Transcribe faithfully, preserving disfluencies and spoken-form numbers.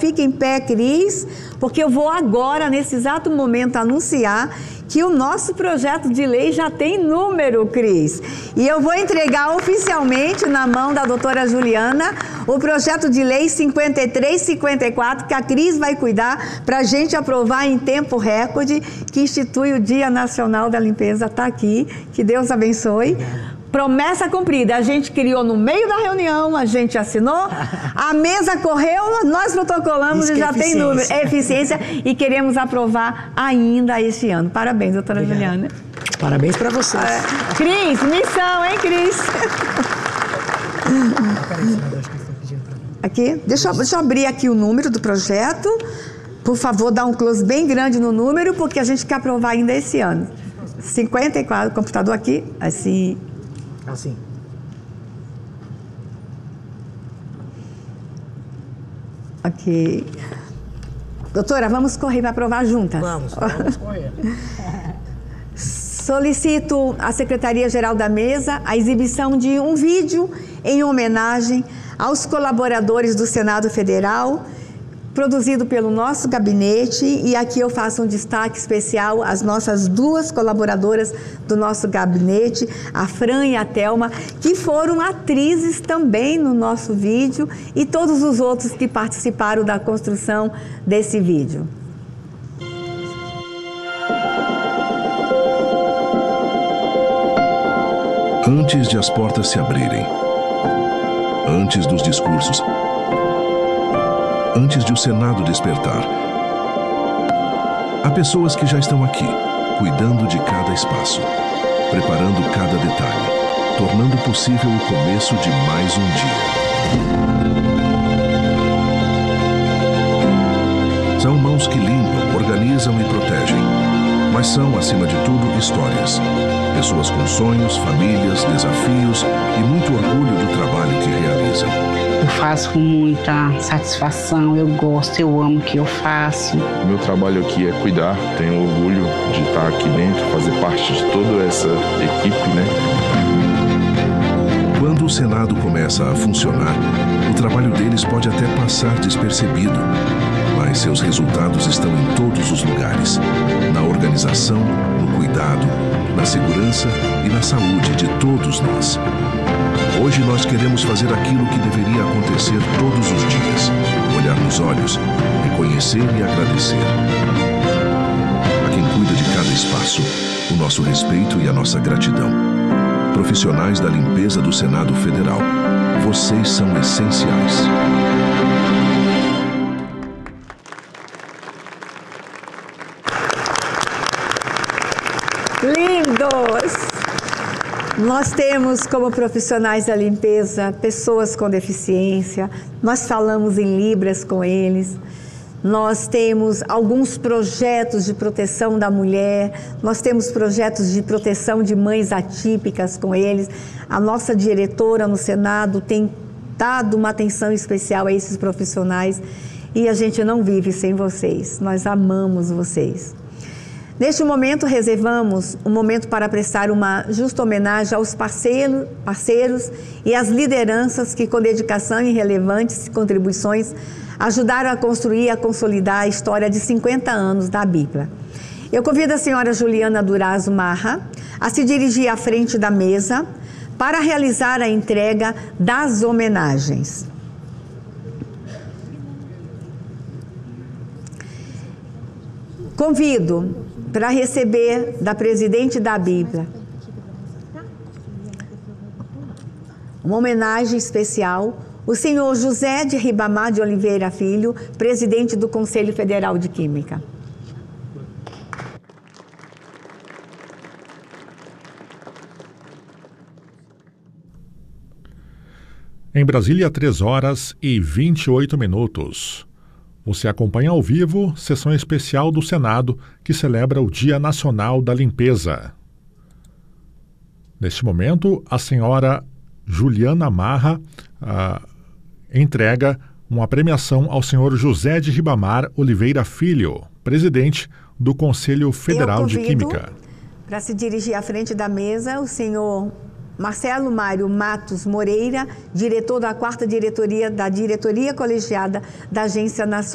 fique em pé, Cris, porque eu vou agora, nesse exato momento, anunciar que o nosso projeto de lei já tem número, Cris. E eu vou entregar oficialmente na mão da doutora Juliana o projeto de lei cinquenta e três cinquenta e quatro, que a Cris vai cuidar para a gente aprovar em tempo recorde, que institui o Dia Nacional da Limpeza. Está aqui. Que Deus abençoe. Promessa cumprida, a gente criou no meio da reunião, a gente assinou, a mesa correu, nós protocolamos e já é tem número, é eficiência e queremos aprovar ainda este ano. Parabéns, doutora Obrigada. Juliana. Parabéns para vocês. É. Cris, missão, hein, Cris? Aqui, deixa, deixa eu abrir aqui o número do projeto. Por favor, dá um close bem grande no número, porque a gente quer aprovar ainda esse ano. cinquenta e quatro, computador aqui, assim... Assim. Ok. Doutora, vamos correr para aprovar juntas? Vamos, vamos correr. Solicito à Secretaria-Geral da Mesa a exibição de um vídeo em homenagem aos colaboradores do Senado Federal, produzido pelo nosso gabinete, e aqui eu faço um destaque especial às nossas duas colaboradoras do nosso gabinete, a Fran e a Thelma, que foram atrizes também no nosso vídeo, e todos os outros que participaram da construção desse vídeo. Antes de as portas se abrirem, antes dos discursos, antes de o Senado despertar, há pessoas que já estão aqui, cuidando de cada espaço, preparando cada detalhe, tornando possível o começo de mais um dia. São mãos que limpam, organizam e protegem, mas são, acima de tudo, histórias. Pessoas com sonhos, famílias, desafios e muito orgulho do trabalho que realizam. Eu faço com muita satisfação, eu gosto, eu amo o que eu faço. O meu trabalho aqui é cuidar, tenho orgulho de estar aqui dentro, fazer parte de toda essa equipe, né? Quando o Senado começa a funcionar, o trabalho deles pode até passar despercebido, mas seus resultados estão em todos os lugares, na organização, no cuidado, na segurança e na saúde de todos nós. Hoje nós queremos fazer aquilo que deveria acontecer todos os dias: olhar nos olhos, reconhecer e agradecer. A quem cuida de cada espaço, o nosso respeito e a nossa gratidão. Profissionais da limpeza do Senado Federal, vocês são essenciais. Lindos! Nós temos como profissionais da limpeza pessoas com deficiência, nós falamos em Libras com eles, nós temos alguns projetos de proteção da mulher, nós temos projetos de proteção de mães atípicas com eles. A nossa diretora no Senado tem dado uma atenção especial a esses profissionais e a gente não vive sem vocês, nós amamos vocês. Neste momento, reservamos um momento para prestar uma justa homenagem aos parceiros, parceiros e às lideranças que, com dedicação e relevantes contribuições, ajudaram a construir e a consolidar a história de cinquenta anos da Bíblia. Eu convido a senhora Juliana Durazo Marra a se dirigir à frente da mesa para realizar a entrega das homenagens. Convido para receber da presidente da Bíblia uma homenagem especial, o senhor José de Ribamar de Oliveira Filho, presidente do Conselho Federal de Química. Em Brasília, três horas e vinte e oito minutos. Você acompanha ao vivo sessão especial do Senado que celebra o Dia Nacional da Limpeza. Neste momento, a senhora Juliana Marra ah, entrega uma premiação ao senhor José de Ribamar Oliveira Filho, presidente do Conselho Federal de Química. Para se dirigir à frente da mesa, o senhor Marcelo Mário Matos Moreira, diretor da quarta diretoria da Diretoria Colegiada da Agência Nacional